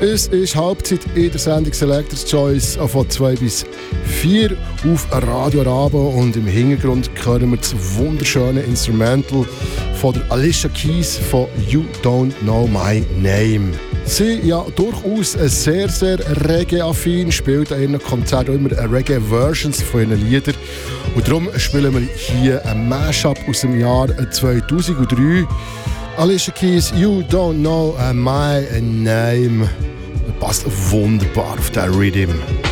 Es ist Halbzeit in der Sendung Selector's Choice von 2 bis 4 auf Radio Rabo und im Hintergrund hören wir das wunderschöne Instrumental von der Alicia Keys von You Don't Know My Name. Sie ja durchaus sehr, sehr Reggae-affin, spielt an ihren Konzerten immer Reggae-Versions von ihren Liedern. Und darum spielen wir hier ein Mashup aus dem Jahr 2003. Alicia Keys, You Don't Know My Name. Passt wunderbar auf den Rhythm.